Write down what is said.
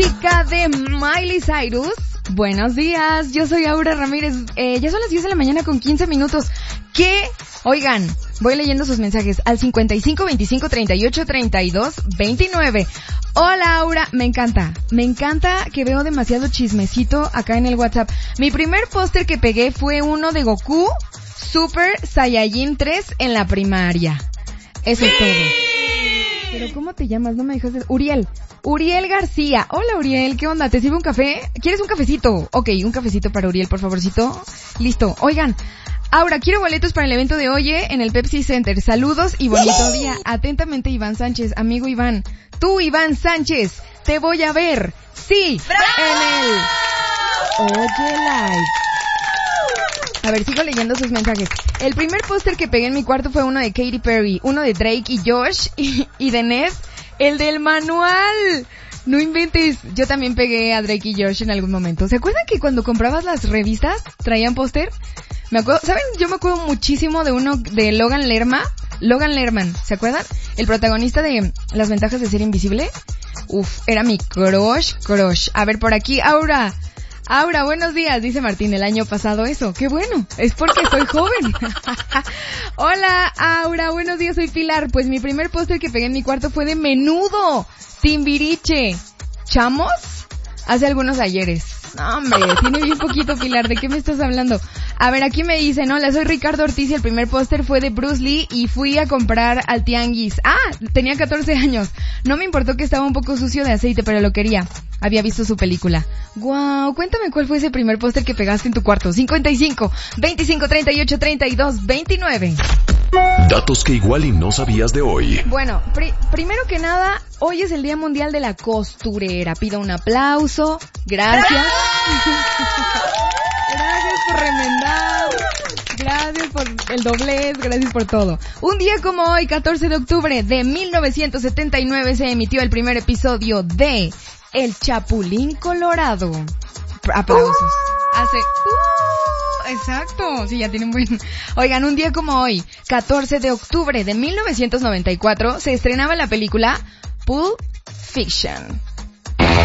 música de Miley Cyrus. Buenos días, yo soy Aura Ramírez. Ya son las 10 de la mañana con 15 minutos. ¿Qué? Oigan, voy leyendo sus mensajes al 55 25 38 32 29. Hola Aura, me encanta que veo demasiado chismecito acá en el WhatsApp. Mi primer póster que pegué fue uno de Goku Super Saiyajin 3 en la primaria. Eso es todo. Pero ¿cómo te llamas? No me dejas Uriel García. Hola Uriel, ¿qué onda? ¿Te sirve un café? ¿Quieres un cafecito? Ok, un cafecito para Uriel, por favorcito. Listo. Oigan, Aura, quiero boletos para el evento de hoy en el Pepsi Center. Saludos y bonito día. Atentamente, Iván Sánchez. Amigo Iván. Tú, Iván Sánchez, te voy a ver. Sí, ¡bravo! En el Oye Live. A ver, sigo leyendo sus mensajes. El primer póster que pegué en mi cuarto fue uno de Katy Perry, uno de Drake y Josh y de Ness, el del manual. No inventes, yo también pegué a Drake y Josh en algún momento. ¿Se acuerdan que cuando comprabas las revistas traían póster? Me acuerdo, ¿saben? Yo me acuerdo muchísimo de uno de Logan Lerman, ¿se acuerdan? El protagonista de Las ventajas de ser invisible. Era mi crush. A ver, por aquí, Aura, buenos días, dice Martín, el año pasado eso. ¡Qué bueno! Es porque soy joven. Hola, Aura, buenos días, soy Pilar. Pues mi primer póster que pegué en mi cuarto fue de Menudo, Timbiriche. ¿Chamos? Hace algunos ayeres. No, hombre, tiene bien poquito, Pilar, ¿de qué me estás hablando? A ver, aquí me dicen, hola, soy Ricardo Ortiz y el primer póster fue de Bruce Lee y fui a comprar al tianguis. Tenía 14 años. No me importó que estaba un poco sucio de aceite, pero lo quería. Había visto su película. Guau, cuéntame cuál fue ese primer póster que pegaste en tu cuarto. 55 25 38 32 29. Datos que igual y no sabías de hoy. Bueno, primero que nada, hoy es el Día Mundial de la Costurera. Pido un aplauso. Gracias. Gracias por remendar. Gracias por el doblez. Gracias por todo. Un día como hoy, 14 de octubre de 1979, se emitió el primer episodio de El Chapulín Colorado. Aplausos. Exacto, sí, ya tienen buen... Oigan, un día como hoy, 14 de octubre de 1994, se estrenaba la película Pulp Fiction.